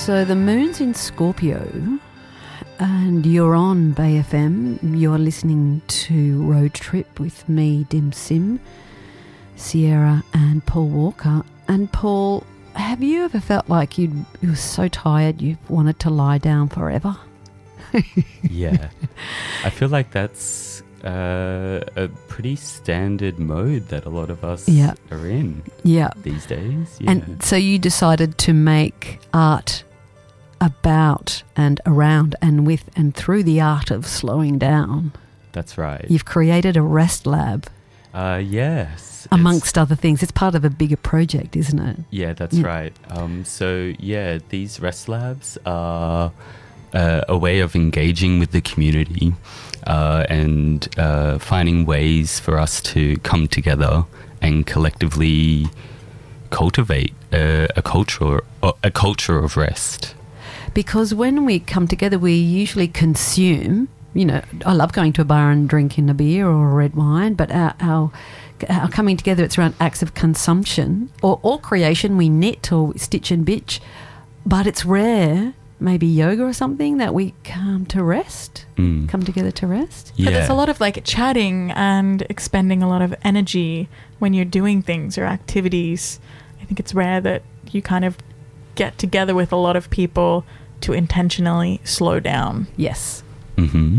So the moon's in Scorpio and you're on Bay FM. You're listening to Road Trip with me, Dim Sim, Sierra and Paul Walker. And Paul, have you ever felt like you were so tired you wanted to lie down forever? Yeah. I feel like that's a pretty standard mode that a lot of us are in these days. Yeah. And so you decided to make art about and around and with and through the art of slowing down. That's right. You've created a rest lab. Yes. Amongst other things. It's part of a bigger project, isn't it? Yeah, that's right. These rest labs are a way of engaging with the community and finding ways for us to come together and collectively cultivate a culture of rest. Because when we come together, we usually consume. You know, I love going to a bar and drinking a beer or a red wine, but our coming together, it's around acts of consumption or creation. We knit or stitch and bitch, but it's rare, maybe yoga or something, that we come to rest, come together to rest. Yeah. But there's a lot of like chatting and expending a lot of energy when you're doing things or activities. I think it's rare that you kind of get together with a lot of people to intentionally slow down. Yes. Mm-hmm.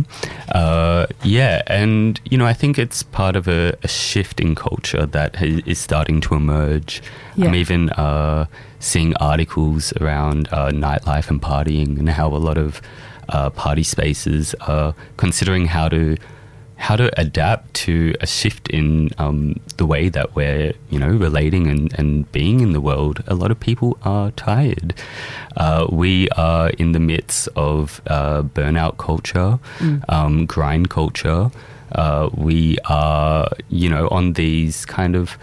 And I think it's part of a shift in culture that is starting to emerge. Yeah. I'm even seeing articles around nightlife and partying and how a lot of party spaces are considering how to adapt to a shift in the way that we're relating and being in the world. A lot of people are tired. We are in the midst of burnout culture, grind culture. We are on these kind of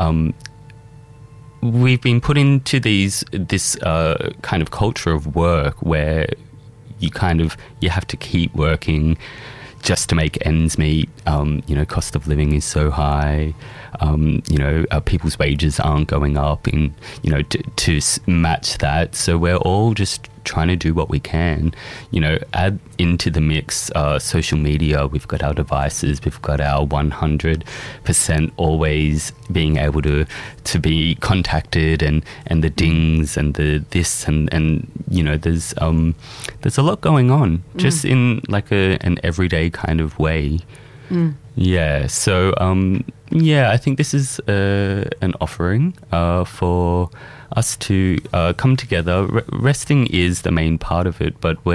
we've been put into this kind of culture of work where you have to keep working just to make ends meet. Cost of living is so high. People's wages aren't going up to match that. So we're all just trying to do what we can. Add into the mix social media. We've got our devices. We've got our 100% always being able to be contacted and the dings and the this and there's a lot going on just in like an everyday kind of way. Yeah. So I think this is an offering for us to come together. Resting is the main part of it, but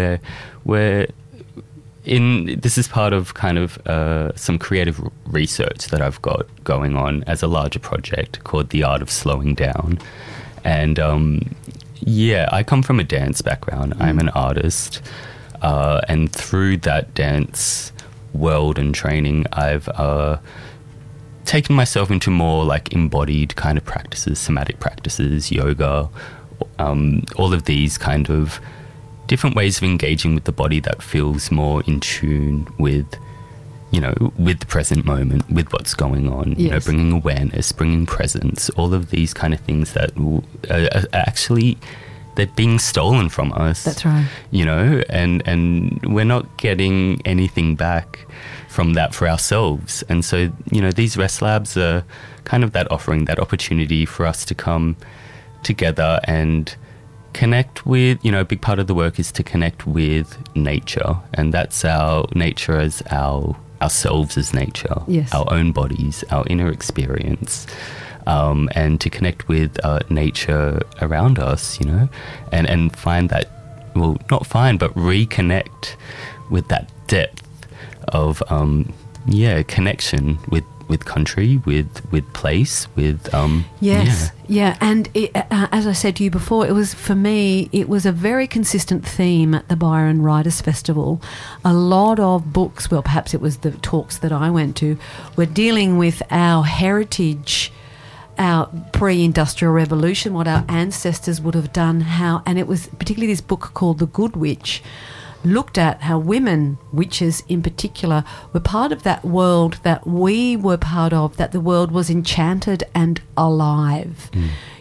this is part of kind of some creative research that I've got going on as a larger project called The Art of Slowing Down. And I come from a dance background. I'm an artist, and through that dance world and training, I've taken myself into more like embodied kind of practices, somatic practices, yoga, all of these kind of different ways of engaging with the body that feels more in tune with with the present moment, with what's going on. Yes. Bringing awareness, bringing presence, all of these kind of things that are actually they're being stolen from us. That's right. And we're not getting anything back from that for ourselves. And so, these rest labs are kind of that offering, that opportunity for us to come together and connect with, a big part of the work is to connect with nature. And that's our nature as ourselves as nature, yes. Our own bodies, our inner experience. And to connect with nature around us, and find that, well, not find, but reconnect with that depth of, connection with country, with place, with... Yes, yeah. And as I said to you before, it was a very consistent theme at the Byron Writers Festival. A lot of books, well, perhaps it was the talks that I went to, were dealing with our heritage, our pre-industrial revolution, what our ancestors would have done, and it was particularly this book called The Good Witch, looked at how women, witches in particular, were part of that world that we were part of, that the world was enchanted and alive.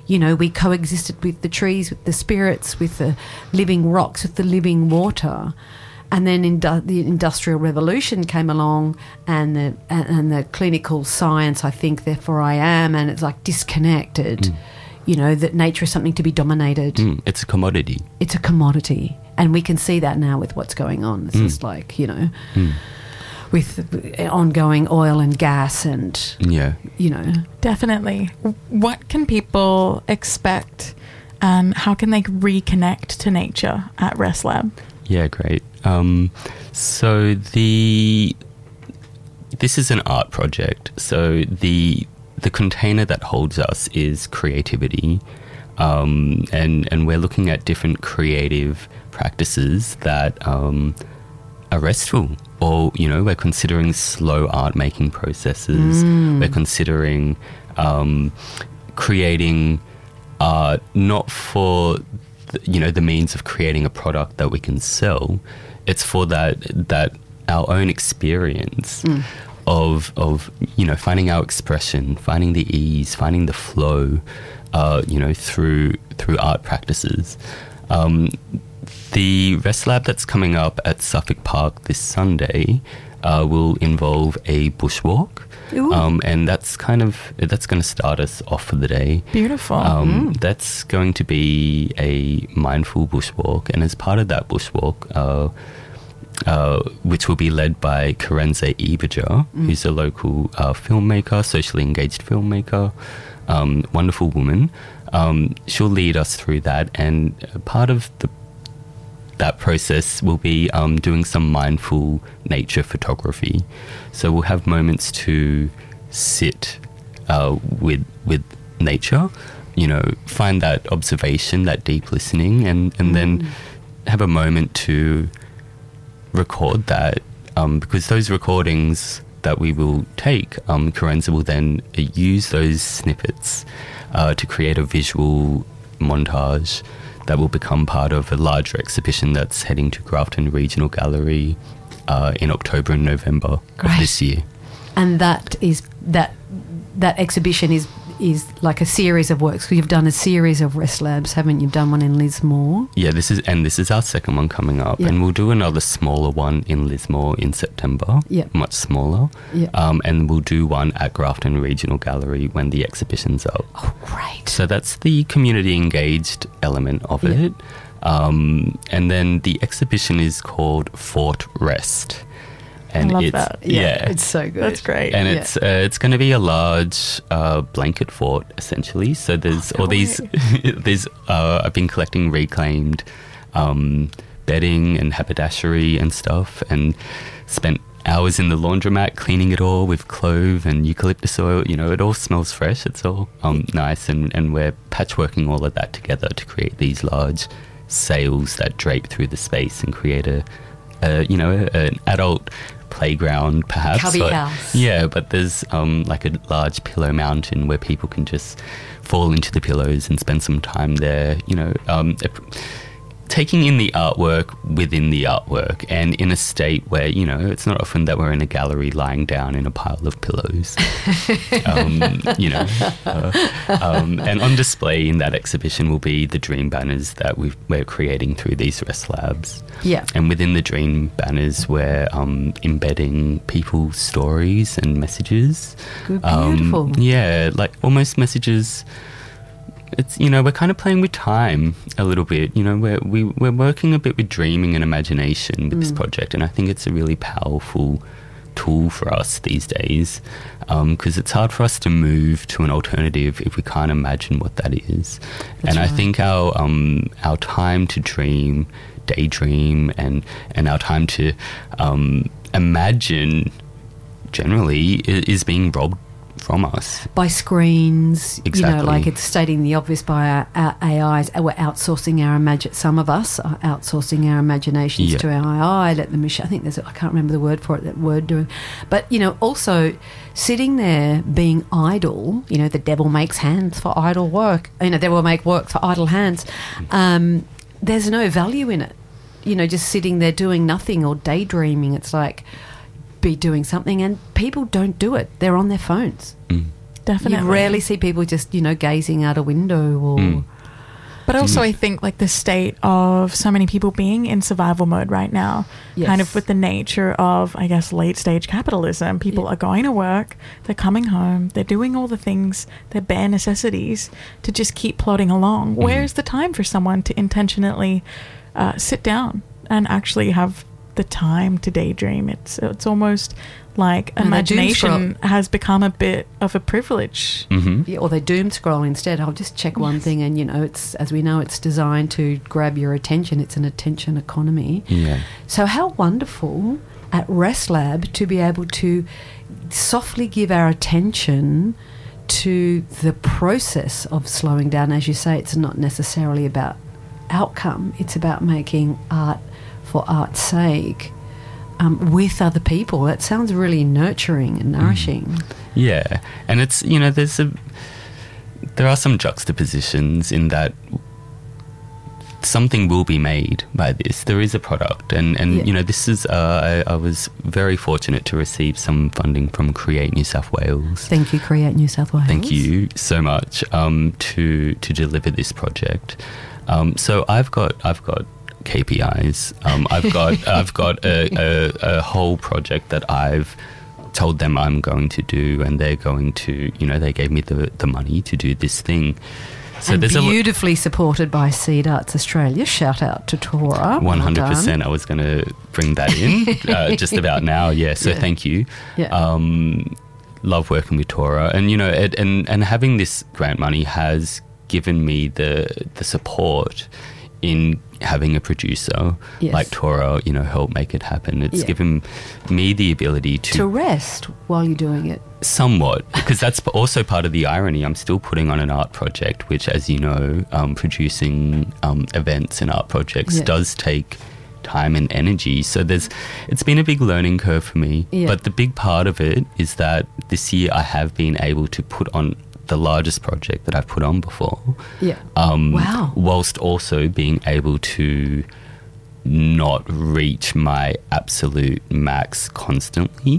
You know, we coexisted with the trees, with the spirits, with the living rocks, with the living water. And then the Industrial Revolution came along, and the clinical science, I think, therefore I am, and it's like disconnected. You know, that nature is something to be dominated. It's a commodity. It's a commodity. And we can see that now with what's going on. It's just like, you know, with ongoing oil and gas and, you know. Definitely. What can people expect, and how can they reconnect to nature at Rest Lab? Yeah, great. So this is an art project. So the container that holds us is creativity, and we're looking at different creative practices that are restful. Or, you know, we're considering slow art making processes. We're considering creating art not for the means of creating a product that we can sell. It's for that our own experience of you know, finding our expression, finding the ease, finding the flow, you know, through art practices. The Rest Lab that's coming up at Suffolk Park this Sunday will involve a bushwalk. And that's going to start us off for the day. Beautiful. That's going to be a mindful bushwalk, and as part of that bushwalk, which will be led by Karenza Ibaja, who's a local filmmaker, socially engaged filmmaker, wonderful woman. She'll lead us through that, and part of that process will be doing some mindful nature photography. So we'll have moments to sit with nature, you know, find that observation, that deep listening, and then have a moment to record that, because those recordings that we will take, Karenza will then use those snippets to create a visual montage that will become part of a larger exhibition that's heading to Grafton Regional Gallery in October and November of this year. And that exhibition is like a series of works. You've done a series of Rest Labs, haven't you? You've done one in Lismore. Yeah, this is our second one coming up, and we'll do another smaller one in Lismore in September. Much smaller. And we'll do one at Grafton Regional Gallery when the exhibition's up. Oh, great! So that's the community engaged element of it. And then the exhibition is called Fort Rest. And I love that. Yeah, it's so good. That's great. And it's going to be a large blanket fort, essentially. So there's all these. I've been collecting reclaimed bedding and haberdashery and stuff, and spent hours in the laundromat cleaning it all with clove and eucalyptus oil. You know, it all smells fresh. It's all nice, and we're patchworking all of that together to create these large sails that drape through the space and create an adult playground, perhaps. Cubby house. Yeah, but there's like a large pillow mountain where people can just fall into the pillows and spend some time there, you know, taking in the artwork within the artwork, and in a state where, you know, it's not often that we're in a gallery lying down in a pile of pillows. And on display in that exhibition will be the dream banners that we're creating through these Rest Labs. Yeah. And within the dream banners, we're embedding people's stories and messages. Good, beautiful. Like almost messages. It's, you know, we're kind of playing with time a little bit. You know, we're working a bit with dreaming and imagination with this project, and I think it's a really powerful tool for us these days, because it's hard for us to move to an alternative if we can't imagine what that is. That's right. I think our time to dream, daydream, and our time to imagine generally is being robbed from us by screens. Exactly. You know, like it's stating the obvious by our AIs. We're outsourcing some of us are outsourcing our imaginations to our AI. Let the machine. I think I can't remember the word for it. That word doing, but you know, also sitting there being idle. You know, the devil makes hands for idle work. You know, the devil will make work for idle hands. There's no value in it. You know, just sitting there doing nothing or daydreaming. It's like, be doing something, and people don't do it. They're on their phones. Definitely. You rarely see people just, gazing out a window or... But also I think like the state of so many people being in survival mode right now, kind of with the nature of, I guess, late stage capitalism, people are going to work, they're coming home, they're doing all the things, their bare necessities to just keep plodding along. Where's the time for someone to intentionally sit down and actually have the time to daydream? It's almost like imagination has become a bit of a privilege. Yeah, or they doom scroll instead. I'll just check one thing, and it's, as we know, it's designed to grab your attention. It's an attention economy. Yeah. So how wonderful at Rest Lab to be able to softly give our attention to the process of slowing down. As you say, it's not necessarily about outcome. It's about making art for art's sake. With other people. That sounds really nurturing and nourishing. Yeah, and it's, there are some juxtapositions in that something will be made by this. There is a product, and this is, I was very fortunate to receive some funding from Create New South Wales. Thank you, Create New South Wales. Thank you so much to deliver this project. So I've got KPIs. I've got a whole project that I've told them I'm going to do, and they're going to, they gave me the money to do this thing. So and there's beautifully supported by Seed Arts Australia. Shout out to Tora. 100%. I was going to bring that in just about now. Yeah. So thank you. Yeah. Love working with Tora, and and having this grant money has given me the support in having a producer like Tora, help make it happen. It's given me the ability to rest while you're doing it. Somewhat, because that's also part of the irony. I'm still putting on an art project, which, as you know, producing events and art projects does take time and energy. So it's been a big learning curve for me. Yeah. But the big part of it is that this year I have been able to put on the largest project that I've put on before. Yeah. Wow. Whilst also being able to not reach my absolute max constantly.